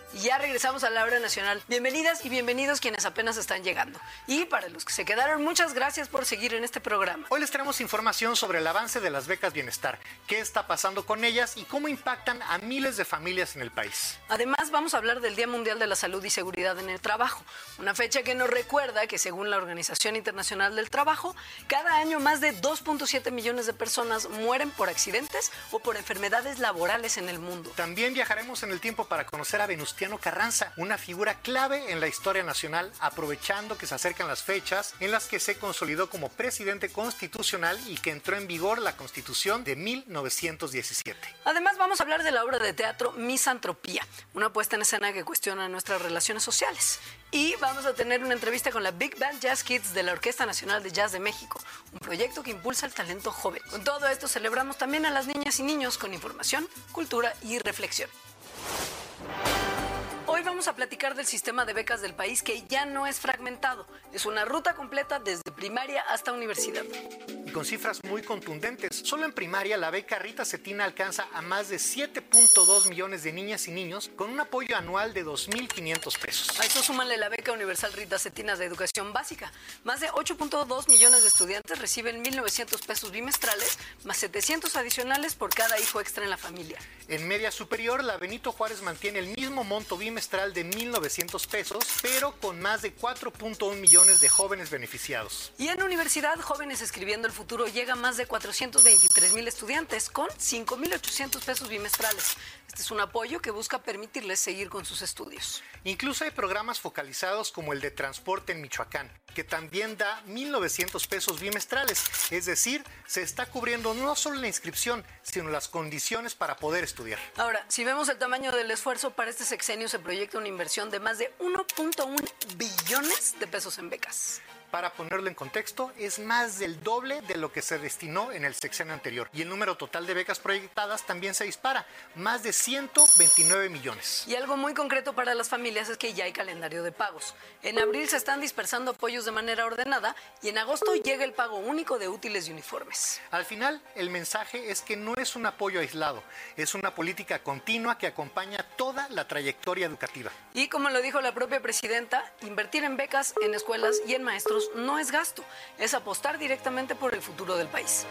Y ya regresamos a la hora nacional. Bienvenidas y bienvenidos quienes apenas están llegando. Y para los que se quedaron, muchas gracias por seguir en este programa. Hoy les traemos información sobre el avance de las becas bienestar, qué está pasando con ellas y cómo impactan a miles de familias en el país. Además, vamos a hablar del Día Mundial de la Salud y Seguridad en el Trabajo, una fecha que nos recuerda que según la Organización Internacional del Trabajo, cada año más de 2.7 millones de personas mueren por accidentes o por enfermedades laborales en el mundo. También viajaremos en el tiempo para conocer a Venustiano Carranza, una figura clave en la historia nacional, aprovechando que se acercan las fechas en las que se consolidó como presidente constitucional y que entró en vigor la Constitución de 1917. Además, vamos a hablar de la obra de teatro Misantropía, una puesta en escena que cuestiona nuestras relaciones sociales. Y vamos a tener una entrevista con la Big Band Jazz Kids de la Orquesta Nacional de Jazz de México, un proyecto que impulsa el talento joven. Con todo esto celebramos también a las niñas y niños con información, cultura y reflexión. Hoy vamos a platicar del sistema de becas del país que ya no es fragmentado. Es una ruta completa desde primaria hasta universidad. Y con cifras muy contundentes. Solo en primaria la beca Rita Cetina alcanza a más de 7.2 millones de niñas y niños con un apoyo anual de 2.500 pesos. A eso súmale la beca universal Rita Cetina de educación básica. Más de 8.2 millones de estudiantes reciben 1.900 pesos bimestrales, más 700 adicionales por cada hijo extra en la familia. En media superior, la Benito Juárez mantiene el mismo monto bimestral de 1.900 pesos, pero con más de 4.1 millones de jóvenes beneficiados. Y en universidad, Jóvenes Escribiendo el Futuro llega a más de 423,000 estudiantes con 5.800 pesos bimestrales. Este es un apoyo que busca permitirles seguir con sus estudios. Incluso hay programas focalizados como el de transporte en Michoacán, que también da 1.900 pesos bimestrales. Es decir, se está cubriendo no solo la inscripción, sino las condiciones para poder estudiar. Ahora, si vemos el tamaño del esfuerzo, para este sexenio se proyecta una inversión de más de 1.1 billones de pesos en becas. Para ponerlo en contexto, es más del doble de lo que se destinó en el sexenio anterior. Y el número total de becas proyectadas también se dispara, más de 129 millones. Y algo muy concreto para las familias es que ya hay calendario de pagos. En abril se están dispersando apoyos de manera ordenada y en agosto llega el pago único de útiles y uniformes. Al final, el mensaje es que no es un apoyo aislado, es una política continua que acompaña toda la trayectoria educativa. Y como lo dijo la propia presidenta, invertir en becas, en escuelas y en maestros no es gasto, es apostar directamente por el futuro del país.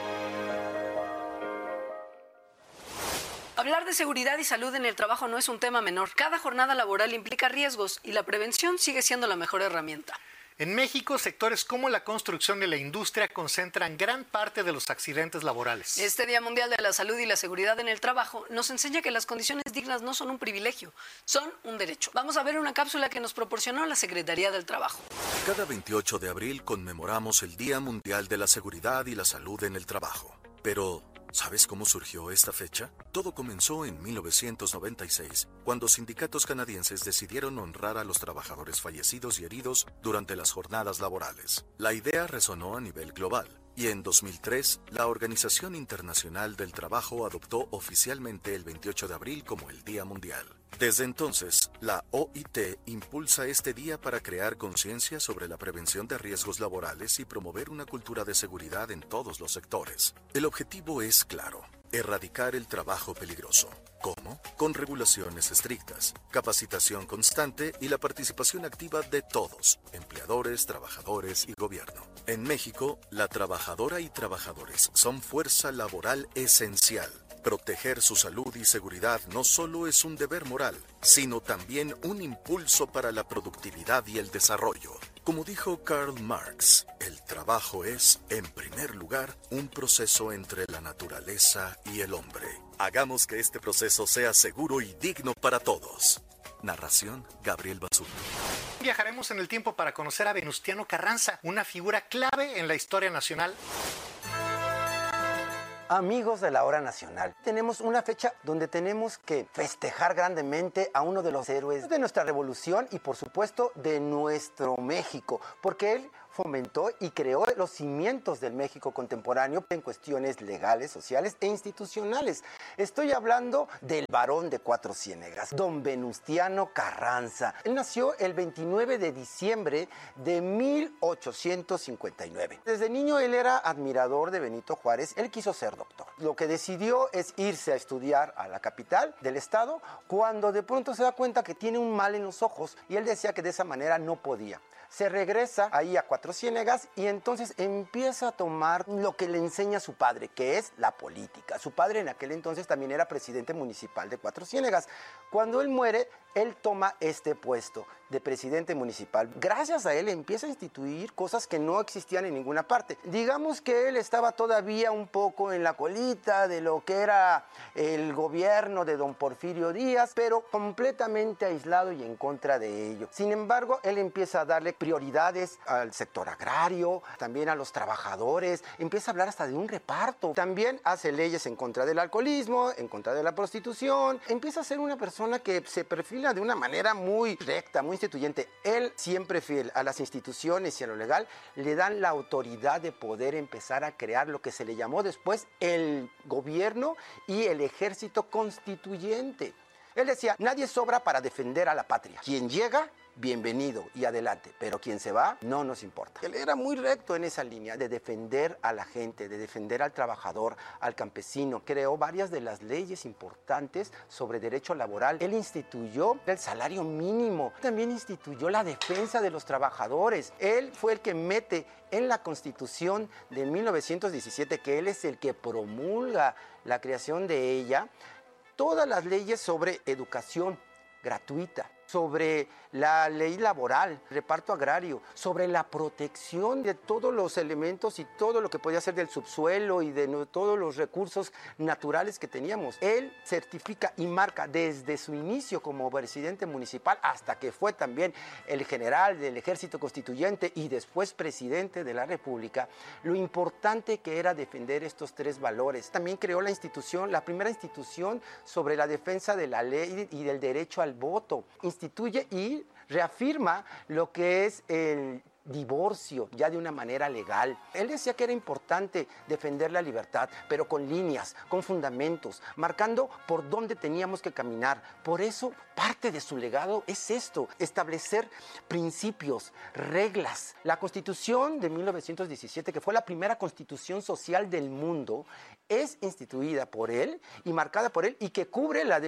Hablar de seguridad y salud en el trabajo no es un tema menor. Cada jornada laboral implica riesgos y la prevención sigue siendo la mejor herramienta. En México, sectores como la construcción y la industria concentran gran parte de los accidentes laborales. Este Día Mundial de la Salud y la Seguridad en el Trabajo nos enseña que las condiciones dignas no son un privilegio, son un derecho. Vamos a ver una cápsula que nos proporcionó la Secretaría del Trabajo. Cada 28 de abril conmemoramos el Día Mundial de la Seguridad y la Salud en el Trabajo. Pero, ¿sabes cómo surgió esta fecha? Todo comenzó en 1996, cuando sindicatos canadienses decidieron honrar a los trabajadores fallecidos y heridos durante las jornadas laborales. La idea resonó a nivel global, y en 2003, la Organización Internacional del Trabajo adoptó oficialmente el 28 de abril como el Día Mundial. Desde entonces, la OIT impulsa este día para crear conciencia sobre la prevención de riesgos laborales y promover una cultura de seguridad en todos los sectores. El objetivo es claro: erradicar el trabajo peligroso. ¿Cómo? Con regulaciones estrictas, capacitación constante y la participación activa de todos, empleadores, trabajadores y gobierno. En México, la trabajadora y trabajadores son fuerza laboral esencial. Proteger su salud y seguridad no solo es un deber moral, sino también un impulso para la productividad y el desarrollo. Como dijo Karl Marx, el trabajo es, en primer lugar, un proceso entre la naturaleza y el hombre. Hagamos que este proceso sea seguro y digno para todos. Narración: Gabriel Basurto. Viajaremos en el tiempo para conocer a Venustiano Carranza, una figura clave en la historia nacional. Amigos de la Hora Nacional, tenemos una fecha donde tenemos que festejar grandemente a uno de los héroes de nuestra revolución y por supuesto de nuestro México, porque él fomentó y creó los cimientos del México contemporáneo en cuestiones legales, sociales e institucionales. Estoy hablando del varón de Cuatro Ciénegas, don Venustiano Carranza. Él nació el 29 de diciembre de 1859. Desde niño él era admirador de Benito Juárez. Él quiso ser doctor. Lo que decidió es irse a estudiar a la capital del estado cuando de pronto se da cuenta que tiene un mal en los ojos y él decía que de esa manera no podía. Se regresa ahí a Cuatro Ciénegas y entonces empieza a tomar lo que le enseña su padre, que es la política. Su padre en aquel entonces también era presidente municipal de Cuatro Ciénegas. Cuando él muere, él toma este puesto de presidente municipal. Gracias a él empieza a instituir cosas que no existían en ninguna parte. Digamos que él estaba todavía un poco en la colita de lo que era el gobierno de don Porfirio Díaz, pero completamente aislado y en contra de ello. Sin embargo, él empieza a darle prioridades al sector agrario, también a los trabajadores, empieza a hablar hasta de un reparto. También hace leyes en contra del alcoholismo, en contra de la prostitución. Empieza a ser una persona que se perfila de una manera muy recta, muy instituyente. Él, siempre fiel a las instituciones y a lo legal, le dan la autoridad de poder empezar a crear lo que se le llamó después el gobierno y el ejército constituyente. Él decía, nadie sobra para defender a la patria. Quien llega, bienvenido y adelante, pero quien se va, no nos importa. Él era muy recto en esa línea de defender a la gente, de defender al trabajador, al campesino. Creó varias de las leyes importantes sobre derecho laboral. Él instituyó el salario mínimo, también instituyó la defensa de los trabajadores. Él fue el que mete en la Constitución de 1917, que él es el que promulga la creación de ella, todas las leyes sobre educación gratuita, sobre la ley laboral, reparto agrario, sobre la protección de todos los elementos y todo lo que podía ser del subsuelo y de todos los recursos naturales que teníamos. Él certifica y marca desde su inicio como presidente municipal hasta que fue también el general del ejército constituyente y después presidente de la República, lo importante que era defender estos tres valores. También creó la institución, la primera institución sobre la defensa de la ley y del derecho al voto. Instituye y reafirma lo que es el divorcio ya de una manera legal. Él decía que era importante defender la libertad, pero con líneas, con fundamentos, marcando por dónde teníamos que caminar. Por eso, parte de su legado es esto, establecer principios, reglas. La Constitución de 1917, que fue la primera constitución social del mundo, es instituida por él y marcada por él y que cubre la de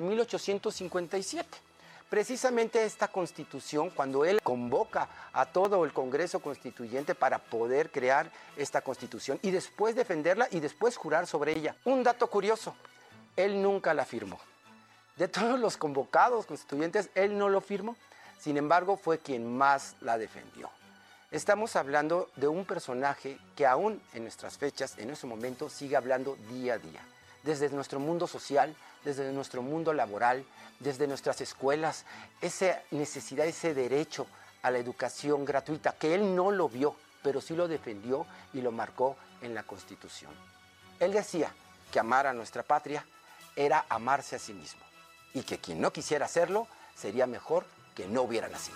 1857. Precisamente esta Constitución, cuando él convoca a todo el Congreso Constituyente para poder crear esta Constitución y después defenderla y después jurar sobre ella. Un dato curioso, él nunca la firmó. De todos los convocados constituyentes, él no lo firmó. Sin embargo, fue quien más la defendió. Estamos hablando de un personaje que aún en nuestras fechas, en nuestro momento, sigue hablando día a día. Desde nuestro mundo social, desde nuestro mundo laboral, desde nuestras escuelas, esa necesidad, ese derecho a la educación gratuita, que él no lo vio, pero sí lo defendió y lo marcó en la Constitución. Él decía que amar a nuestra patria era amarse a sí mismo y que quien no quisiera hacerlo sería mejor que no hubiera nacido.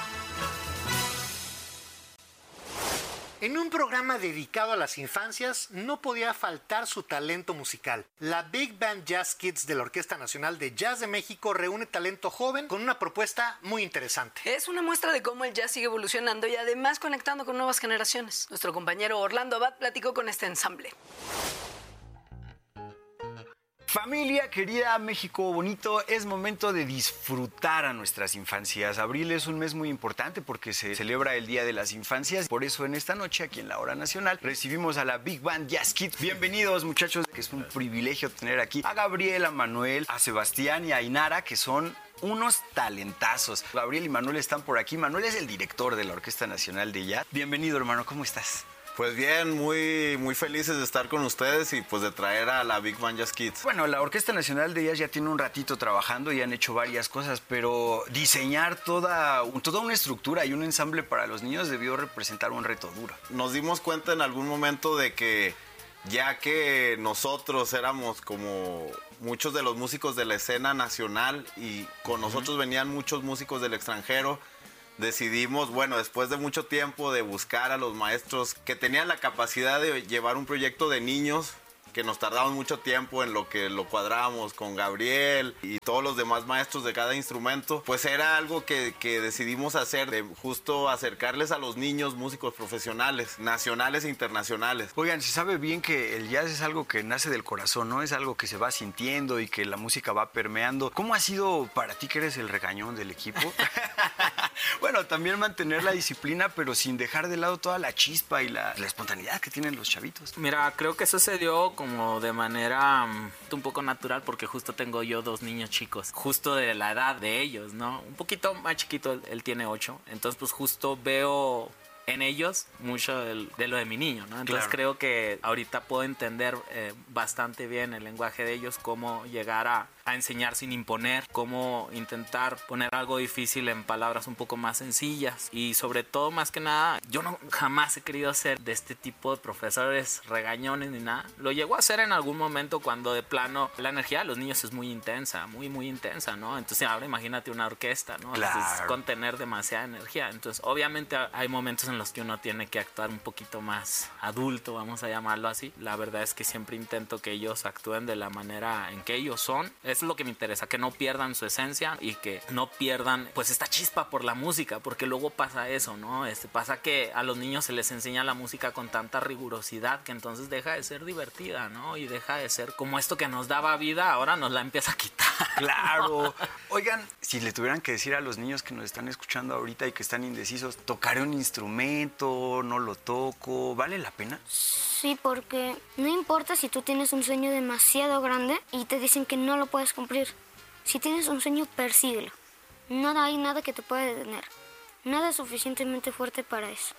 En un programa dedicado a las infancias, no podía faltar su talento musical. La Big Band Jazz Kids de la Orquesta Nacional de Jazz de México reúne talento joven con una propuesta muy interesante. Es una muestra de cómo el jazz sigue evolucionando y además conectando con nuevas generaciones. Nuestro compañero Orlando Abad platicó con este ensamble. Familia querida, México bonito, es momento de disfrutar a nuestras infancias. Abril es un mes muy importante porque se celebra el Día de las Infancias. Por eso en esta noche, aquí en la Hora Nacional, recibimos a la Big Band Jazz Kids. Bienvenidos, muchachos, que es un privilegio tener aquí a Gabriel, a Manuel, a Sebastián y a Ainara, que son unos talentazos. Gabriel y Manuel están por aquí. Manuel es el director de la Orquesta Nacional de Jazz. Bienvenido, hermano, ¿cómo estás? Pues bien, muy felices de estar con ustedes y pues de traer a la Big Band Jazz Kids. Bueno, la Orquesta Nacional de Jazz ya tiene un ratito trabajando y han hecho varias cosas, pero diseñar toda una estructura y un ensamble para los niños debió representar un reto duro. Nos dimos cuenta en algún momento de que ya que nosotros éramos como muchos de los músicos de la escena nacional y con nosotros venían muchos músicos del extranjero, decidimos, bueno, después de mucho tiempo de buscar a los maestros que tenían la capacidad de llevar un proyecto de niños, que nos tardamos mucho tiempo en lo que lo cuadramos con Gabriel y todos los demás maestros de cada instrumento, pues era algo que decidimos hacer, de justo acercarles a los niños músicos profesionales, nacionales e internacionales. Oigan, se sabe bien que el jazz es algo que nace del corazón, ¿no? Es algo que se va sintiendo y que la música va permeando. ¿Cómo ha sido para ti, que eres el regañón del equipo? Bueno, también mantener la disciplina, pero sin dejar de lado toda la chispa y la espontaneidad que tienen los chavitos. Mira, creo que sucedió como de manera un poco natural, porque justo tengo yo 2 niños chicos, justo de la edad de ellos, ¿no? Un poquito más chiquito, él tiene 8, entonces pues justo veo en ellos mucho de lo de mi niño, ¿no? Entonces creo que ahorita puedo entender bastante bien el lenguaje de ellos, cómo llegar a enseñar sin imponer, cómo intentar poner algo difícil en palabras un poco más sencillas, y sobre todo, más que nada, yo jamás he querido ser de este tipo de profesores regañones ni nada. Lo llego a hacer en algún momento cuando de plano la energía de los niños es muy intensa, muy intensa, ¿no? Entonces ahora imagínate una orquesta, ¿no? Claro. Es contener demasiada energía. Entonces obviamente hay momentos en los que uno tiene que actuar un poquito más adulto, vamos a llamarlo así. La verdad es que siempre intento que ellos actúen de la manera en que ellos son. Eso es lo que me interesa, que no pierdan su esencia y que no pierdan pues esta chispa por la música, porque luego pasa eso, ¿no? Pasa que a los niños se les enseña la música con tanta rigurosidad que entonces deja de ser divertida, ¿no? Y deja de ser como esto que nos daba vida, ahora nos la empieza a quitar. Claro. Oigan, si le tuvieran que decir a los niños que nos están escuchando ahorita y que están indecisos, ¿tocaré un instrumento? ¿No lo toco? ¿Vale la pena? Sí, porque no importa si tú tienes un sueño demasiado grande y te dicen que no lo puedes cumplir. Si tienes un sueño, persíguelo. No hay nada que te pueda detener. Nada es suficientemente fuerte para eso.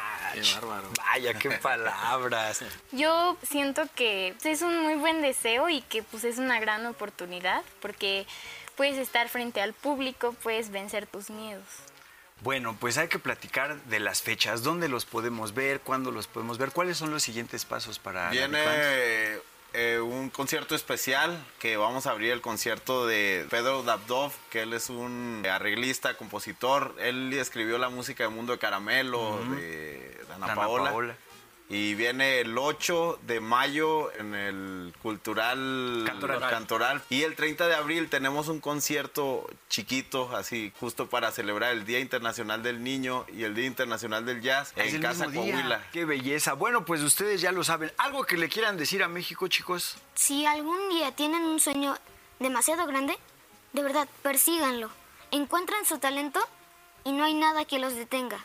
Vaya, qué palabras. Yo siento que es un muy buen deseo y que pues es una gran oportunidad, porque puedes estar frente al público, puedes vencer tus miedos. Bueno, pues hay que platicar de las fechas. ¿Dónde los podemos ver? ¿Cuándo los podemos ver? ¿Cuáles son los siguientes pasos para Viene un concierto especial, que vamos a abrir el concierto de Pedro Dabdov, que él es un arreglista, compositor. Él escribió la música de Mundo de Caramelo, de Dana Paola. Y viene el 8 de mayo en el Cultural Cantoral. Y el 30 de abril tenemos un concierto chiquito, así, justo para celebrar el Día Internacional del Niño y el Día Internacional del Jazz en Casa Coahuila. ¡Qué belleza! Bueno, pues ustedes ya lo saben. ¿Algo que le quieran decir a México, chicos? Si algún día tienen un sueño demasiado grande, de verdad, persíganlo. Encuentran su talento y no hay nada que los detenga.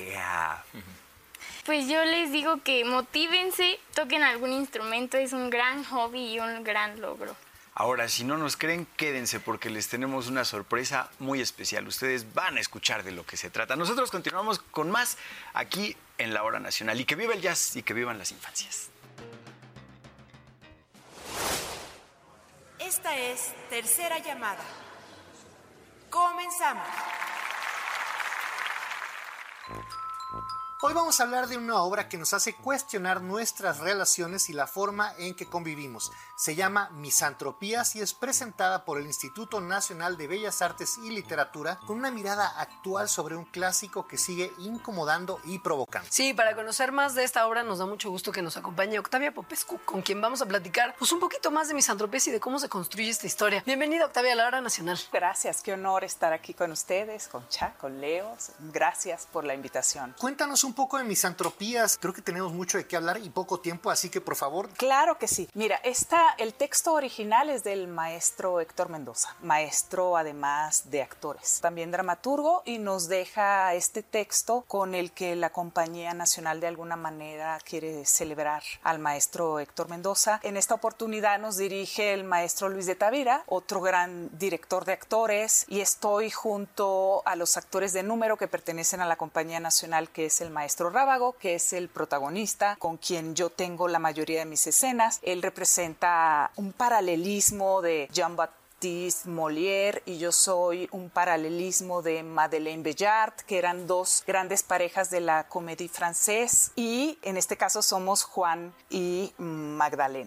Pues yo les digo que motívense, toquen algún instrumento, es un gran hobby y un gran logro. Ahora, si no nos creen, quédense porque les tenemos una sorpresa muy especial. Ustedes van a escuchar de lo que se trata. Nosotros continuamos con más aquí en La Hora Nacional. Y que viva el jazz y que vivan las infancias. Esta es Tercera Llamada. Comenzamos. Hoy vamos a hablar de una obra que nos hace cuestionar nuestras relaciones y la forma en que convivimos. Se llama Misantropías y es presentada por el Instituto Nacional de Bellas Artes y Literatura con una mirada actual sobre un clásico que sigue incomodando y provocando. Sí, para conocer más de esta obra nos da mucho gusto que nos acompañe Octavia Popescu, con quien vamos a platicar pues un poquito más de Misantropías y de cómo se construye esta historia. Bienvenida, Octavia, a La Hora Nacional. Gracias, qué honor estar aquí con ustedes, con Cha, con Leo. Gracias por la invitación. Cuéntanos un poco de Misantropías. Creo que tenemos mucho de qué hablar y poco tiempo, así que por favor. Claro que sí. Mira, el texto original es del maestro Héctor Mendoza, maestro además de actores, también dramaturgo, y nos deja este texto con el que la Compañía Nacional de alguna manera quiere celebrar al maestro Héctor Mendoza. En esta oportunidad nos dirige el maestro Luis de Tavira, otro gran director de actores, y estoy junto a los actores de número que pertenecen a la Compañía Nacional, que es el maestro Rábago, que es el protagonista, con quien yo tengo la mayoría de mis escenas. Él representa un paralelismo de Jean-Baptiste Molière y yo soy un paralelismo de Madeleine Béjart, que eran dos grandes parejas de la comédie française, y en este caso somos Juan y Magdalena.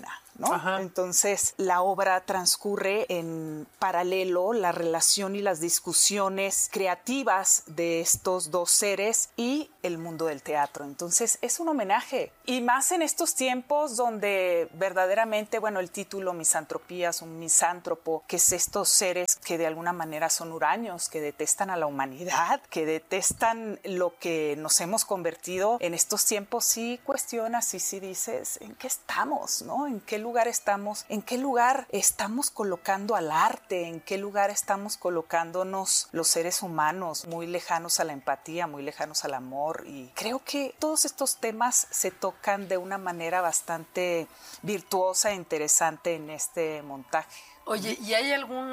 ¿no? Ajá. Entonces, la obra transcurre en paralelo, la relación y las discusiones creativas de estos dos seres y el mundo del teatro. Entonces, es un homenaje. Y más en estos tiempos donde verdaderamente, bueno, el título Misantropía, es un misántropo, que es estos seres que de alguna manera son huraños, que detestan a la humanidad, que detestan lo que nos hemos convertido en estos tiempos. Sí cuestionas y sí dices, ¿en qué estamos, no? ¿En qué lugar estamos? ¿En qué lugar estamos colocando al arte? ¿En qué lugar estamos colocándonos los seres humanos? Muy lejanos a la empatía, muy lejanos al amor. Y creo que todos estos temas se tocan de una manera bastante virtuosa e interesante en este montaje. Oye, ¿y hay algún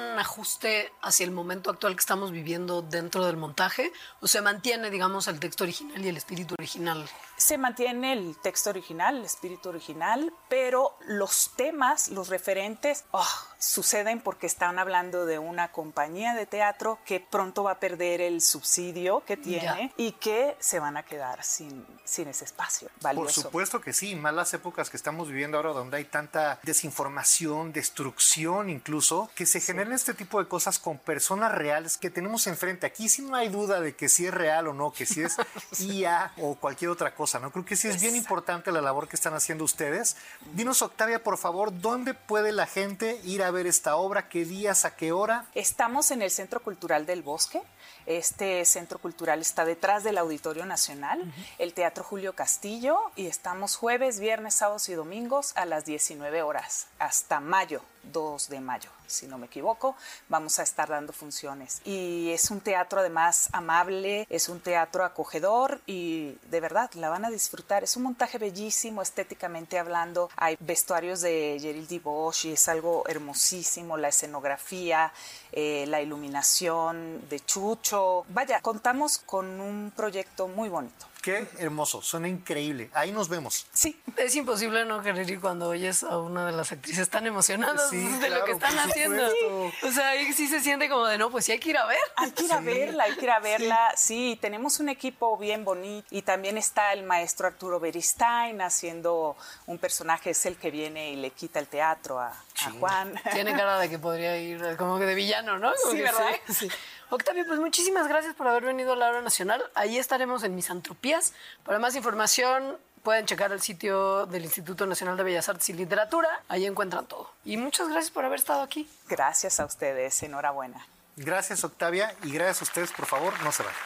ajuste hacia el momento actual que estamos viviendo dentro del montaje? ¿O se mantiene, digamos, el texto original y el espíritu original? Se mantiene el texto original, el espíritu original, pero los temas, los referentes, suceden porque están hablando de una compañía de teatro que pronto va a perder el subsidio que tiene y que se van a quedar sin ese espacio valioso. Por supuesto que sí, más las épocas que estamos viviendo ahora donde hay tanta desinformación, destrucción incluso, que se generan este tipo de cosas con personas reales que tenemos enfrente. Aquí sí no hay duda de que si es real o no, que si es IA o cualquier otra cosa, ¿no? Creo que sí es bien importante la labor que están haciendo ustedes. Dinos, Octavia, por favor, ¿dónde puede la gente ir a ver esta obra? ¿Qué días? ¿A qué hora? Estamos en el Centro Cultural del Bosque. Este centro cultural está detrás del Auditorio Nacional, el Teatro Julio Castillo, y estamos jueves, viernes, sábados y domingos a las 19 horas hasta mayo, 2 de mayo, si no me equivoco, vamos a estar dando funciones. Y es un teatro además amable, es un teatro acogedor y de verdad la van a disfrutar. Es un montaje bellísimo, estéticamente hablando. Hay vestuarios de Yeril Dibosh y es algo hermosísimo, la escenografía, la iluminación de Chucho. Vaya, contamos con un proyecto muy bonito. Qué hermoso, suena increíble. Ahí nos vemos. Sí. Es imposible no querer ir cuando oyes a una de las actrices tan emocionadas de lo que están haciendo. O sea, ahí sí se siente como de, no, pues sí hay que ir a ver. Hay que ir a verla, hay que ir a verla. Sí, tenemos un equipo bien bonito y también está el maestro Arturo Beristain haciendo un personaje, es el que viene y le quita el teatro a Juan. Tiene cara de que podría ir como que de villano, ¿no? Como sí, ¿verdad? Sí. Octavio, pues muchísimas gracias por haber venido a la Hora Nacional. Ahí estaremos en Misantropías. Para más información pueden checar el sitio del Instituto Nacional de Bellas Artes y Literatura. Ahí encuentran todo. Y muchas gracias por haber estado aquí. Gracias a ustedes, enhorabuena. Gracias, Octavia, y gracias a ustedes, por favor, no se vayan.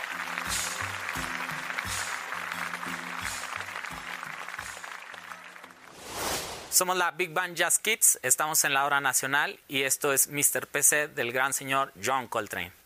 Somos la Big Band Jazz Kids, estamos en la Hora Nacional y esto es Mr. PC del gran señor John Coltrane.